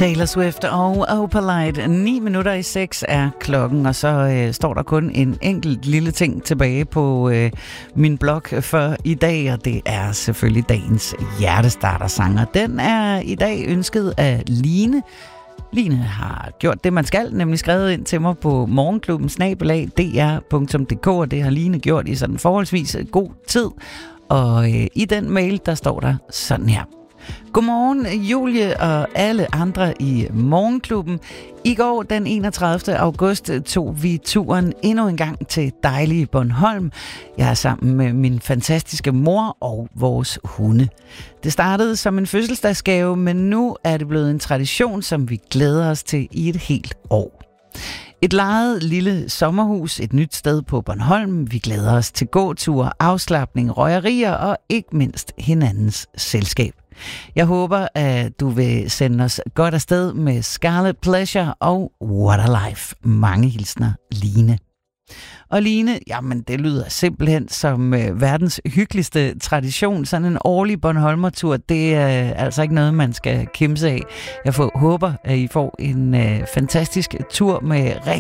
Taylor Swift og Opalite. 6:09 er klokken, og så står der kun en enkelt lille ting tilbage på min blog for i dag, og det er selvfølgelig dagens hjertestartersanger. Den er i dag ønsket af Line. Line har gjort det, man skal, nemlig skrevet ind til mig på morgenklubben@dr.dk, og det har Line gjort i sådan forholdsvis god tid. Og i den mail, der står der sådan her. Godmorgen, Julie og alle andre i Morgenklubben. I går den 31. august tog vi turen endnu en gang til dejlige Bornholm. Jeg er sammen med min fantastiske mor og vores hunde. Det startede som en fødselsdagsgave, men nu er det blevet en tradition, som vi glæder os til i et helt år. Et lejet lille sommerhus, et nyt sted på Bornholm. Vi glæder os til gåture, afslapning, røgerier og ikke mindst hinandens selskab. Jeg håber, at du vil sende os godt afsted med Scarlet Pleasure og What a Life. Mange hilsner, Line. Og Line, jamen det lyder simpelthen som verdens hyggeligste tradition. Sådan en årlig Bornholmer-tur, det er altså ikke noget, man skal kimse af. Jeg håber, at I får en fantastisk tur med